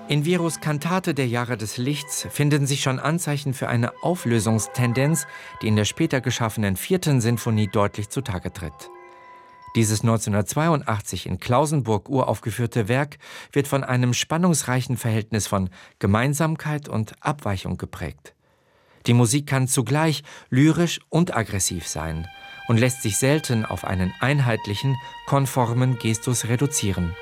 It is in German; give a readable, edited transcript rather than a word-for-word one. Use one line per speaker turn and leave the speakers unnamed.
In Viros Kantate der Jahre des Lichts finden sich schon Anzeichen für eine Auflösungstendenz, die in der später geschaffenen 4. Sinfonie deutlich zutage tritt. Dieses 1982 in Klausenburg uraufgeführte Werk wird von einem spannungsreichen Verhältnis von Gemeinsamkeit und Abweichung geprägt. Die Musik kann zugleich lyrisch und aggressiv sein und lässt sich selten auf einen einheitlichen, konformen Gestus reduzieren.